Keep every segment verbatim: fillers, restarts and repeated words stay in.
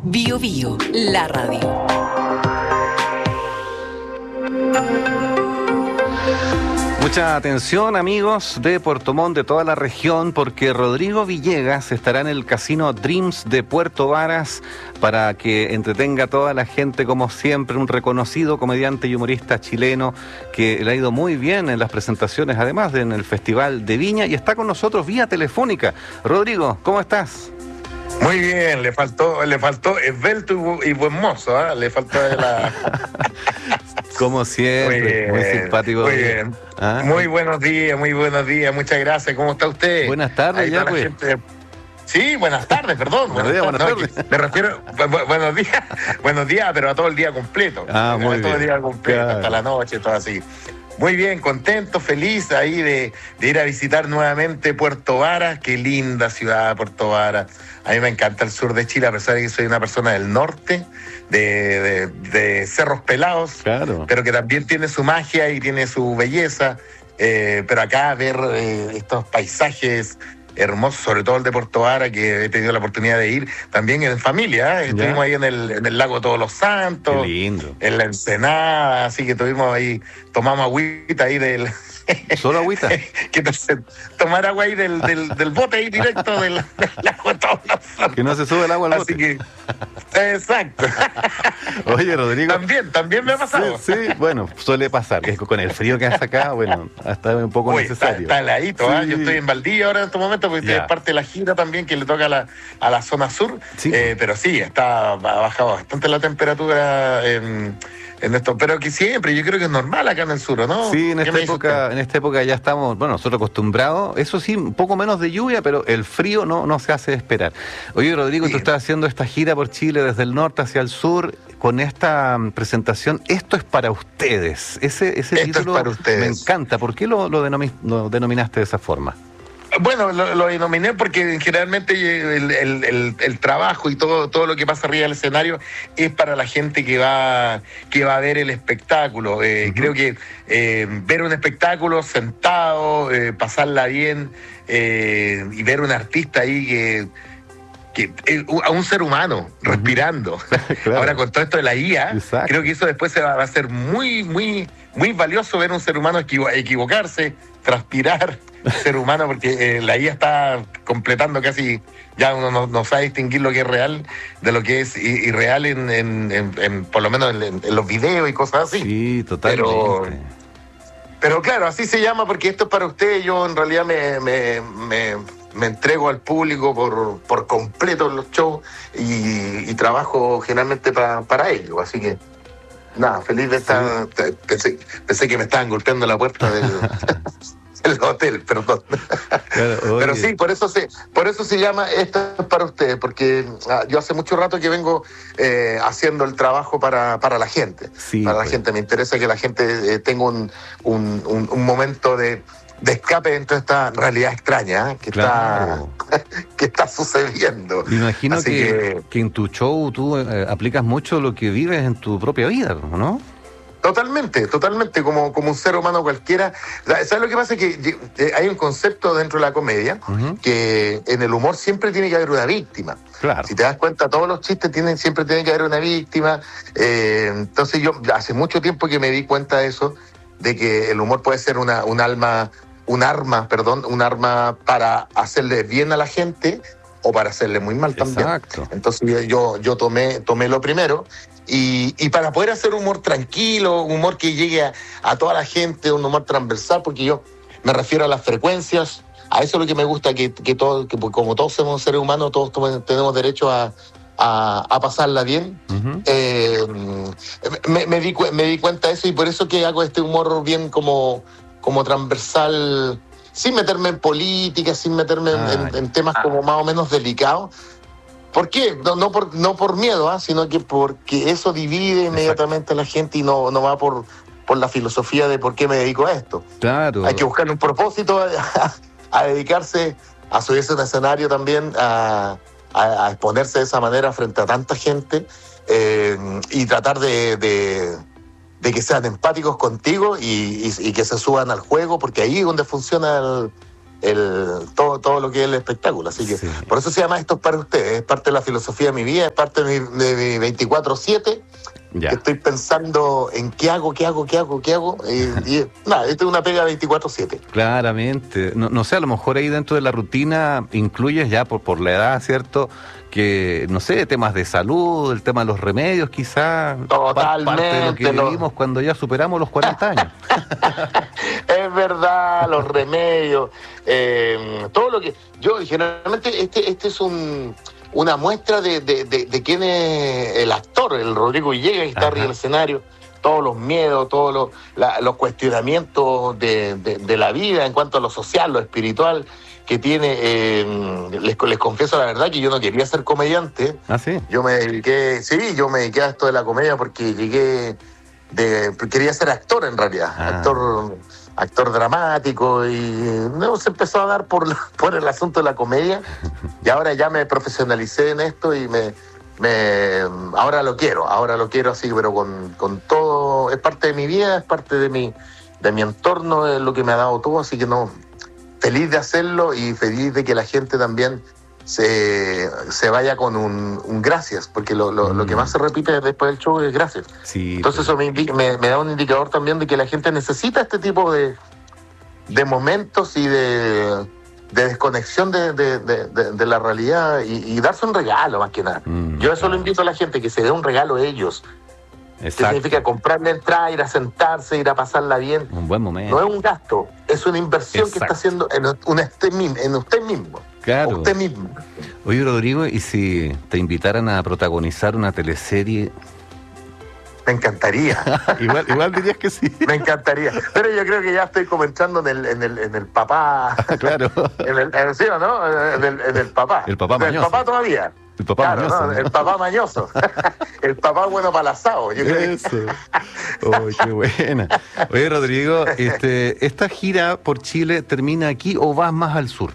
Bio Bio, la radio. Mucha atención, amigos de Puerto Montt, de toda la región, porque Rodrigo Villegas estará en el Casino Dreams de Puerto Varas para que entretenga a toda la gente, como siempre, un reconocido comediante y humorista chileno que le ha ido muy bien en las presentaciones, además de en el Festival de Viña, y está con nosotros vía telefónica. Rodrigo, ¿cómo estás? Muy bien, le faltó, le faltó esbelto y, bu- y buen mozo, ¿eh? Le faltó de la... Como siempre, muy, bien, muy simpático. Muy bien. ¿Ah? Muy buenos días, muy buenos días, muchas gracias. ¿Cómo está usted? Buenas tardes, ya, pues. Gente... Sí, buenas tardes, perdón. Buenos días, buenas tardes. No, me refiero, bu- buenos días, buenos días, pero a todo el día completo. Ah, muy todo bien. el día completo, Claro. hasta la noche, todo así. Muy bien, contento, feliz ahí de, de ir a visitar nuevamente Puerto Varas. Qué linda ciudad, Puerto Varas. A mí me encanta el sur de Chile, a pesar de que soy una persona del norte, de, de, de Cerros Pelados, Claro. pero que también tiene su magia y tiene su belleza. Eh, pero acá ver eh, estos paisajes hermosos, sobre todo el de Puerto Varas, que he tenido la oportunidad de ir también en familia, ¿eh? Estuvimos ahí en el, en el lago Todos los Santos, Qué lindo. en la Ensenada, así que tuvimos ahí, tomamos agüita ahí del... ¿Solo agüita? ¿Qué tal? Tomar agua ahí del, del, del bote ahí directo del, del lago Todos los Santos. Que no se sube el agua al bote. Así que, exacto. Oye, Rodrigo. También, también me ha pasado. Sí, sí, bueno, suele pasar. Es que con el frío que hace acá, bueno, hasta un poco Uy, está, necesario. está heladito, ¿ah? Sí. Yo estoy en Valdivia ahora en este momento porque Ya. es parte de la gira también que le toca a la, a la zona sur. Sí. Eh, pero sí, está ha bajado bastante la temperatura en, en esto. Pero que siempre, yo creo que es normal acá en el sur, ¿no? Sí, en ¿Qué esta me dice época, usted? en esta época ya estamos, bueno, nosotros acostumbrados, eso sí, un poco menos de lluvia, pero el frío no, no se hace esperar. Oye, Rodrigo, Sí. tú estás haciendo esta gira por Chile desde el norte hacia el sur, con esta mm, presentación, esto es para ustedes. Ese, ese Esto es título para ustedes. me encanta. ¿Por qué lo, lo, denomi- lo denominaste de esa forma? Bueno, lo, lo denominé porque generalmente el, el, el, el trabajo y todo, todo lo que pasa arriba del escenario es para la gente que va, que va a ver el espectáculo. Eh, Ujú. Creo que eh, ver un espectáculo sentado, eh, pasarla bien eh, y ver un artista ahí que... que eh, a un ser humano respirando. Claro. Ahora con todo esto de la I A, Exacto. creo que eso después se va, va a ser muy, muy, muy valioso ver un ser humano equivo- equivocarse, transpirar, ser humano, porque eh, la I A está completando casi, ya uno no, no sabe distinguir lo que es real de lo que es i- irreal en, en, en, en- por lo menos en, en los videos y cosas así. Sí, totalmente. Pero- Pero claro, así se llama porque esto es para usted. Yo en realidad me, me, me, me entrego al público por, por completo en los shows y, y trabajo generalmente pa- para ello. Así que, nada, feliz de estar. Pensé, pensé que me estaban golpeando la puerta del, del hotel, perdón. Claro, Pero oye. sí, por eso se, por eso se llama Esto es para ustedes, porque ah, yo hace mucho rato que vengo eh, haciendo el trabajo para, para la gente. Sí, para pues. la gente, me interesa que la gente eh, tenga un, un, un, un momento de, de escape dentro de esta realidad extraña, ¿eh? que, Claro. está, que está sucediendo. Me imagino Así que, que- que en tu show tú eh, aplicas mucho lo que vives en tu propia vida, ¿no? Totalmente, totalmente, como, como un ser humano cualquiera. ¿Sabes lo que pasa? Que eh, hay un concepto dentro de la comedia Ujú. que en el humor siempre tiene que haber una víctima. Claro. Si te das cuenta, todos los chistes tienen, siempre tiene que haber una víctima. Eh, entonces yo hace mucho tiempo que me di cuenta de eso, de que el humor puede ser una, un alma, un arma, perdón, un arma para hacerle bien a la gente o para hacerle muy mal también. Exacto. Entonces yo, yo tomé, tomé lo primero. Y, y para poder hacer humor tranquilo, un humor que llegue a, a toda la gente, un humor transversal, porque yo me refiero a las frecuencias, a eso es lo que me gusta, que, que, todo, que como todos somos seres humanos, todos tomen- tenemos derecho a, a, a pasarla bien. Ujú. Eh, me, me, di, cu- me di cuenta de eso y por eso que hago este humor bien como, como transversal, sin meterme en política, sin meterme en- Ah, en, ya. en temas como más o menos delicados. ¿Por qué? No, no, por, no por miedo, ¿ah? Sino que porque eso divide inmediatamente a la gente y no, no va por, por la filosofía de por qué me dedico a esto. Claro. Hay que buscar un propósito a, a- a dedicarse a subirse a un escenario también, a, a- a exponerse de esa manera frente a tanta gente eh, y tratar de, de, de que sean empáticos contigo y, y- y que se suban al juego, porque ahí es donde funciona el, el todo todo lo que es el espectáculo. Así que sí. Por eso se llama Esto es para ustedes. Es parte de la filosofía de mi vida, es parte de mi, de mi veinticuatro siete. Ya. Que estoy pensando en qué hago, qué hago, qué hago, qué hago. Y, y nada, esto es una pega veinticuatro siete. Claramente. No, no sé, a lo mejor ahí dentro de la rutina incluyes ya por, por la edad, ¿cierto? Que, no sé, temas de salud, el tema de los remedios, quizás. Totalmente. Parte de lo que vivimos no. cuando ya superamos los cuarenta años. Es verdad, los remedios, eh, todo lo que... Yo, generalmente, este, este es un... una muestra de, de, de, de quién es el actor, el Rodrigo Villegas, que está Ajá. arriba del escenario, todos los miedos, todos los, la, los cuestionamientos de, de, de la vida en cuanto a lo social, lo espiritual que tiene. Eh, les, les confieso la verdad que yo no quería ser comediante. ¿Ah, sí? Yo me dediqué, sí, yo me dediqué a esto de la comedia porque llegué de... quería ser actor en realidad, ah. actor... actor dramático, y no se empezó a dar por, por el asunto de la comedia, y ahora ya me profesionalicé en esto y me, me ahora lo quiero, ahora lo quiero así, pero con, con todo, es parte de mi vida, es parte de mi, de mi entorno, es lo que me ha dado todo, así que no, feliz de hacerlo y feliz de que la gente también se, se vaya con un, un gracias, porque lo, lo, mm. lo que más se repite después del show es gracias. Sí, Entonces eso me, indica, me, me da un indicador también de que la gente necesita este tipo de, de momentos y de, de desconexión de, de, de, de, de la realidad y, y darse un regalo más que nada. Mm, Yo eso claro. lo invito a la gente, que se dé un regalo a ellos. Exacto. Que significa comprar la entrada, ir a sentarse, ir a pasarla bien. Un buen momento. No es un gasto, es una inversión Exacto. que está haciendo en, un, en usted mismo. Claro. Usted mismo. Oye, Rodrigo, ¿y si te invitaran a protagonizar una teleserie? Me encantaría. igual, igual dirías que sí. Me encantaría. Pero yo creo que ya estoy comenzando en el, en el, en el papá. Claro. En el, en el, ¿sí o no? En el, en el papá. El papá mañoso. El papá todavía. El papá claro, mañoso. ¿no? El papá mañoso. El papá bueno para el asado. Yo creo. Eso. Oh, qué buena. Oye, Rodrigo, este, ¿esta gira por Chile termina aquí o vas más al sur?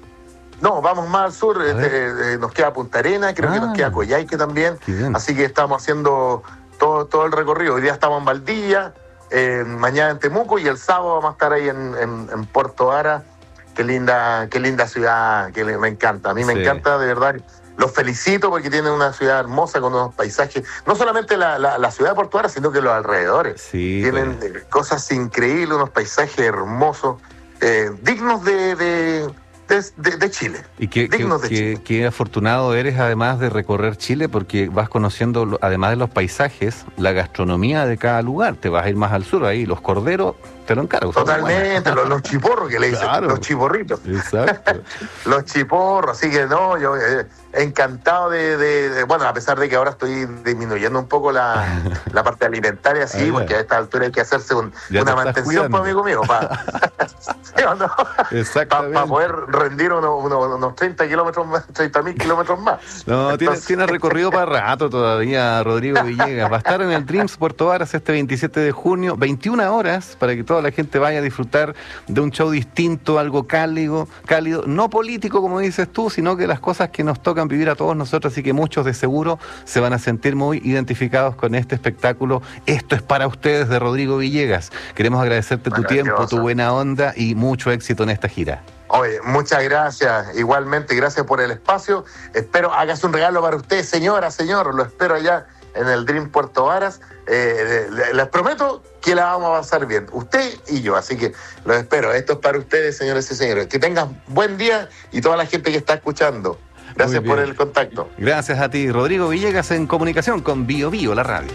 No, vamos más al sur, este, eh, nos queda Punta Arenas, creo ah, que nos queda Coyhaique también, así que estamos haciendo todo, todo el recorrido. Hoy día estamos en Valdivia, eh, mañana en Temuco y el sábado vamos a estar ahí en, en, en Puerto Vara. Qué linda, qué linda ciudad, que me encanta, a mí me sí. encanta, de verdad. Los felicito porque tienen una ciudad hermosa con unos paisajes, no solamente la, la, la ciudad de Puerto Vara, sino que los alrededores. Sí, tienen pues. cosas increíbles, unos paisajes hermosos, eh, dignos de... de De, de, de Chile. Y qué, qué, de qué, Chile. qué afortunado eres además de recorrer Chile, porque vas conociendo, además de los paisajes, la gastronomía de cada lugar. Te vas a ir más al sur, ahí los corderos te lo encargo. Totalmente, los, los chiporros que le dicen, claro. los chiporritos. Exacto. Los chiporros, así que no, yo eh, encantado de, de, de, bueno, a pesar de que ahora estoy disminuyendo un poco la, la parte alimentaria, sí, porque a esta altura hay que hacerse un, una mantención, pues, amigo mío, para ¿sí o no? pa, pa poder rendir unos, unos, unos treinta kilómetros más, treinta mil kilómetros más. No, Entonces... tienes, tienes recorrido para rato todavía, Rodrigo Villegas. Va a estar en el Dreams Puerto Varas este veintisiete de junio, veintiuna horas, para que toda la gente vaya a disfrutar de un show distinto, algo cálido, cálido, no político como dices tú, sino que las cosas que nos tocan vivir a todos nosotros, así que muchos de seguro se van a sentir muy identificados con este espectáculo. Esto es para ustedes, de Rodrigo Villegas. Queremos agradecerte tu tiempo, tu buena onda y mucho éxito en esta gira. Oye, muchas gracias, igualmente, gracias por el espacio. Espero, hágase un regalo para usted, señora, señor, lo espero allá en el Dream Puerto Varas. Eh, les, les prometo que la vamos a pasar bien, usted y yo, así que los espero. Esto es para ustedes, señores y señores. Que tengan buen día y toda la gente que está escuchando. Gracias por el contacto. Gracias a ti, Rodrigo Villegas, en comunicación con Bio Bio, la radio.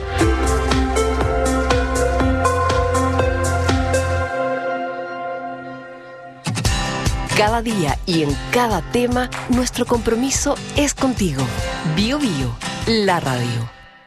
Cada día y en cada tema, nuestro compromiso es contigo. Bio Bio, la radio.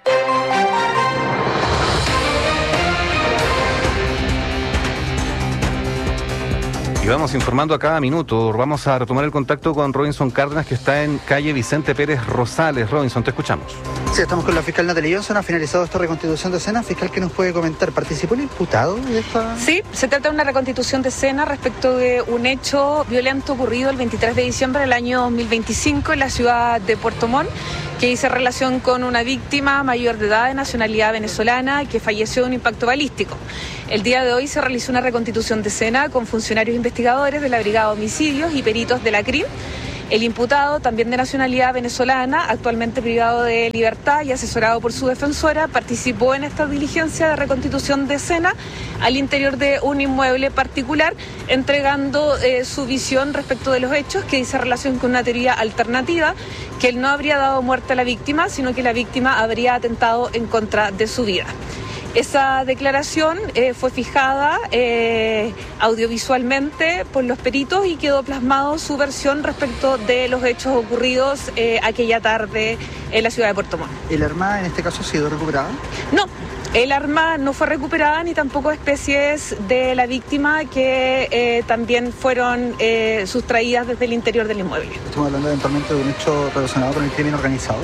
Y vamos informando a cada minuto. Vamos a retomar el contacto con Robinson Cárdenas, que está en calle Vicente Pérez Rosales. Robinson, te escuchamos. Sí, estamos con la fiscal Natalie Johnson. Ha finalizado esta reconstitución de escena. Fiscal, ¿qué nos puede comentar? ¿Participó el imputado de esta...? Sí, se trata de una reconstitución de escena respecto de un hecho violento ocurrido el veintitrés de diciembre del año dos mil veinticinco en la ciudad de Puerto Montt, que hizo relación con una víctima mayor de edad de nacionalidad venezolana que falleció de un impacto balístico. El día de hoy se realizó una reconstitución de escena con funcionarios investigadores de la Brigada de Homicidios y peritos de la C R I M. El imputado, también de nacionalidad venezolana, actualmente privado de libertad y asesorado por su defensora, participó en esta diligencia de reconstitución de escena al interior de un inmueble particular, entregando eh, su visión respecto de los hechos, que dice relación con una teoría alternativa, que él no habría dado muerte a la víctima, sino que la víctima habría atentado en contra de su vida. Esa declaración eh, fue fijada eh, audiovisualmente por los peritos y quedó plasmado su versión respecto de los hechos ocurridos eh, aquella tarde en la ciudad de Puerto Montt. ¿El arma en este caso ha sido recuperada? No. El arma no fue recuperada ni tampoco especies de la víctima que eh, también fueron eh, sustraídas desde el interior del inmueble. Estamos hablando eventualmente de un hecho relacionado con el crimen organizado.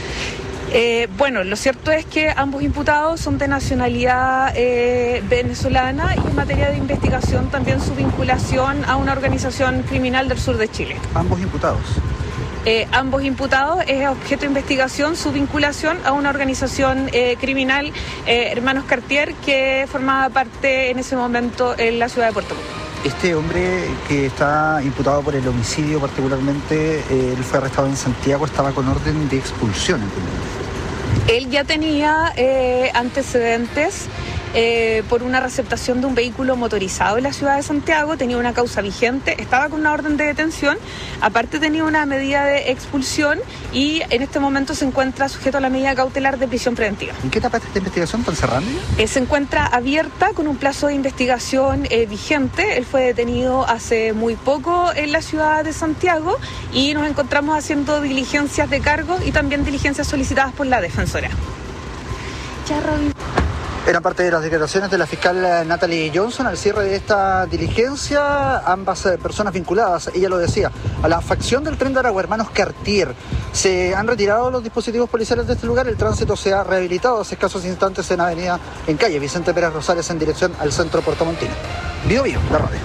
Eh, bueno, lo cierto es que ambos imputados son de nacionalidad eh, venezolana y en materia de investigación también su vinculación a una organización criminal del sur de Chile. ¿Ambos imputados? Eh, ambos imputados es objeto de investigación su vinculación a una organización eh, criminal, eh, Hermanos Cartier, que formaba parte en ese momento en la ciudad de Puerto Montt. Este hombre que está imputado por el homicidio particularmente, eh, él fue arrestado en Santiago, estaba con orden de expulsión, ¿entiendes? Él ya tenía eh, antecedentes eh, por una receptación de un vehículo motorizado en la ciudad de Santiago, tenía una causa vigente, estaba con una orden de detención, aparte tenía una medida de expulsión y en este momento se encuentra sujeto a la medida cautelar de prisión preventiva. ¿En qué etapa está esta investigación? ¿Están cerrando ya? Eh, se encuentra abierta con un plazo de investigación eh, vigente. Él fue detenido hace muy poco en la ciudad de Santiago y nos encontramos haciendo diligencias de cargo y también diligencias solicitadas por la defensora. Ya, Robin. Eran parte de las declaraciones de la fiscal Natalie Johnson al cierre de esta diligencia. Ambas eh, personas vinculadas, ella lo decía, a la facción del Tren de Aragua, Hermanos Cartier. Se han retirado los dispositivos policiales de este lugar, el tránsito se ha rehabilitado hace escasos instantes en avenida, en calle Vicente Pérez Rosales en dirección al centro puertomontino. Bio Bio, la radio.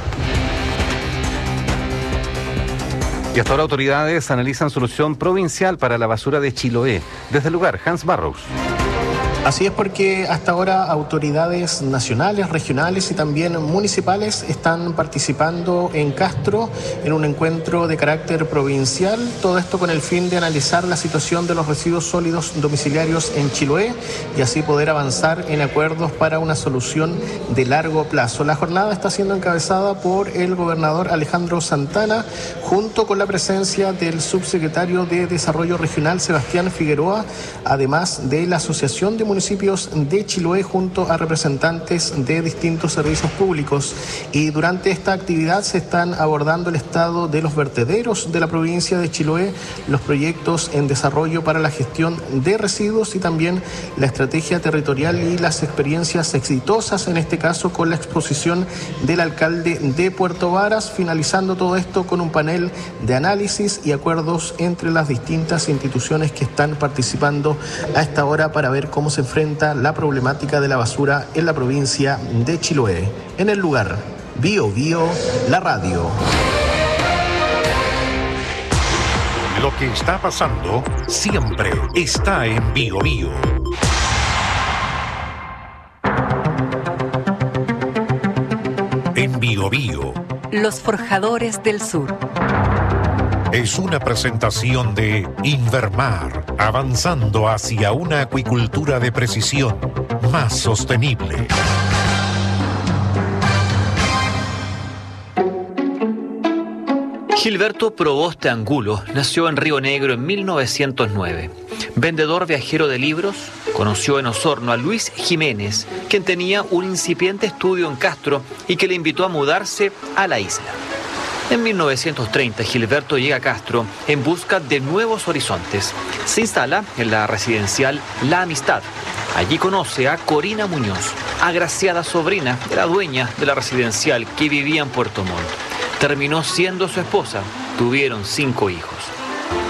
Y hasta ahora autoridades analizan solución provincial para la basura de Chiloé. Desde el lugar, Hans Barrows. Así es, porque hasta ahora autoridades nacionales, regionales y también municipales están participando en Castro en un encuentro de carácter provincial, todo esto con el fin de analizar la situación de los residuos sólidos domiciliarios en Chiloé y así poder avanzar en acuerdos para una solución de largo plazo. La jornada está siendo encabezada por el gobernador Alejandro Santana, junto con la presencia del subsecretario de Desarrollo Regional Sebastián Figueroa, además de la Asociación de Municipios de Chiloé junto a representantes de distintos servicios públicos. Y durante esta actividad se están abordando el estado de los vertederos de la provincia de Chiloé, los proyectos en desarrollo para la gestión de residuos y también la estrategia territorial y las experiencias exitosas, en este caso con la exposición del alcalde de Puerto Varas, finalizando todo esto con un panel de análisis y acuerdos entre las distintas instituciones que están participando a esta hora para ver cómo se enfrenta la problemática de la basura en la provincia de Chiloé. En el lugar, Bio Bio, la radio. Lo que está pasando siempre está en Bio Bio. En Bio Bio. Los Forjadores del Sur. Es una presentación de Invermar, avanzando hacia una acuicultura de precisión más sostenible. Gilberto Proboste Angulo nació en Río Negro en mil novecientos nueve. Vendedor viajero de libros, conoció en Osorno a Luis Jiménez, quien tenía un incipiente estudio en Castro y que le invitó a mudarse a la isla. En mil novecientos treinta, Gilberto llega a Castro en busca de nuevos horizontes. Se instala en la residencial La Amistad. Allí conoce a Corina Muñoz, agraciada sobrina de la dueña de la residencial que vivía en Puerto Montt. Terminó siendo su esposa. Tuvieron cinco hijos.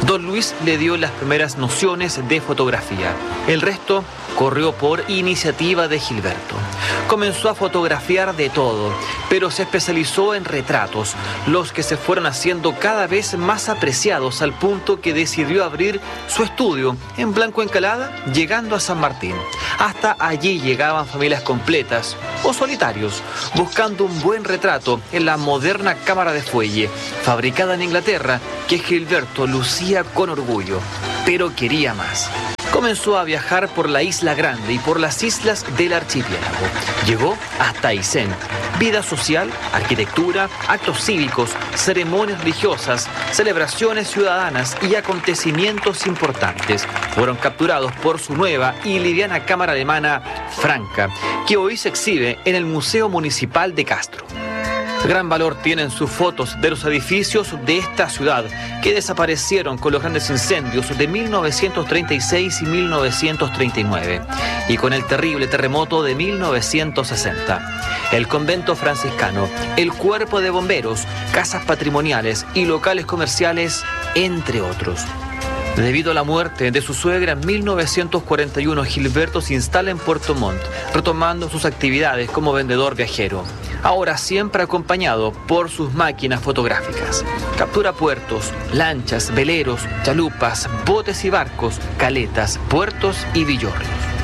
Don Luis le dio las primeras nociones de fotografía. El resto corrió por iniciativa de Gilberto. Comenzó a fotografiar de todo, pero se especializó en retratos, los que se fueron haciendo cada vez más apreciados al punto que decidió abrir su estudio en Blanco Encalada, llegando a San Martín. Hasta allí llegaban familias completas o solitarios, buscando un buen retrato en la moderna cámara de fuelle, fabricada en Inglaterra, que Gilberto lucía con orgullo, pero quería más. Comenzó a viajar por la Isla Grande y por las islas del archipiélago. Llegó hasta Aysén. Vida social, arquitectura, actos cívicos, ceremonias religiosas, celebraciones ciudadanas y acontecimientos importantes fueron capturados por su nueva y liviana cámara alemana Franca, que hoy se exhibe en el Museo Municipal de Castro. Gran valor tienen sus fotos de los edificios de esta ciudad que desaparecieron con los grandes incendios de mil novecientos treinta y seis y mil novecientos treinta y nueve y con el terrible terremoto de mil novecientos sesenta. El convento franciscano, el cuerpo de bomberos, casas patrimoniales y locales comerciales, entre otros. Debido a la muerte de su suegra en mil novecientos cuarenta y uno, Gilberto se instala en Puerto Montt, retomando sus actividades como vendedor viajero. Ahora siempre acompañado por sus máquinas fotográficas. Captura puertos, lanchas, veleros, chalupas, botes y barcos, caletas, puertos y villorrios.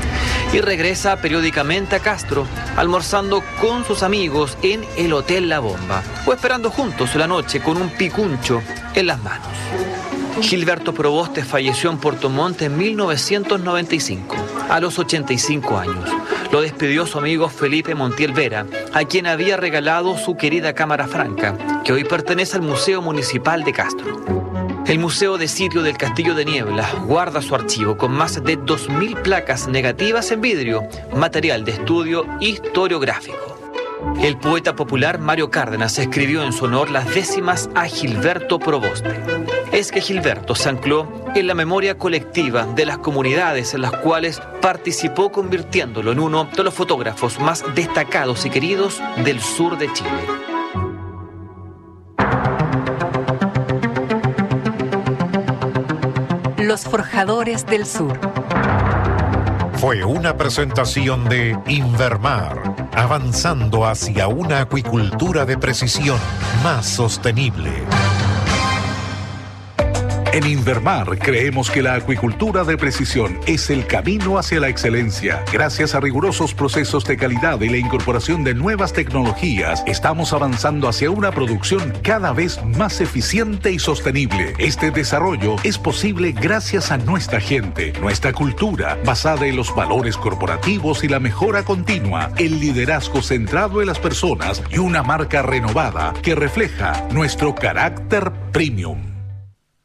Y regresa periódicamente a Castro, almorzando con sus amigos en el Hotel La Bomba o esperando juntos la noche con un picuncho en las manos. Gilberto Proboste falleció en Puerto Montt en mil novecientos noventa y cinco, a los ochenta y cinco años. Lo despidió su amigo Felipe Montiel Vera, a quien había regalado su querida cámara Franca, que hoy pertenece al Museo Municipal de Castro. El Museo de Sitio del Castillo de Niebla guarda su archivo con más de dos mil placas negativas en vidrio, material de estudio historiográfico. El poeta popular Mario Cárdenas escribió en su honor las décimas a Gilberto Proboste. Es que Gilberto se ancló en la memoria colectiva de las comunidades en las cuales participó, convirtiéndolo en uno de los fotógrafos más destacados y queridos del sur de Chile. Los Forjadores del Sur. Fue una presentación de Invermar, avanzando hacia una acuicultura de precisión más sostenible. En Invermar creemos que la acuicultura de precisión es el camino hacia la excelencia. Gracias a rigurosos procesos de calidad y la incorporación de nuevas tecnologías, estamos avanzando hacia una producción cada vez más eficiente y sostenible. Este desarrollo es posible gracias a nuestra gente, nuestra cultura, basada en los valores corporativos y la mejora continua, el liderazgo centrado en las personas y una marca renovada que refleja nuestro carácter premium.